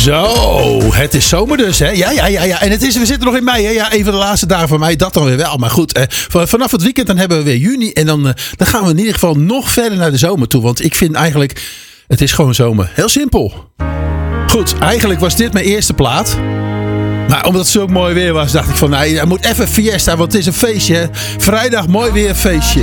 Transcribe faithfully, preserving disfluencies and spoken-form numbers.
Zo, het is zomer dus, hè? Ja, ja, ja, ja. En het is, we zitten nog in mei, hè? Ja, een van de laatste dagen van mei, dat dan weer wel. Maar goed, eh, vanaf het weekend dan hebben we weer juni. En dan, eh, dan gaan we in ieder geval nog verder naar de zomer toe. Want ik vind eigenlijk, het is gewoon zomer. Heel simpel. Goed, eigenlijk was dit mijn eerste plaat. Maar omdat het zo mooi weer was, dacht ik van, nou, er moet even fiesta, want het is een feestje. Vrijdag mooi weer feestje.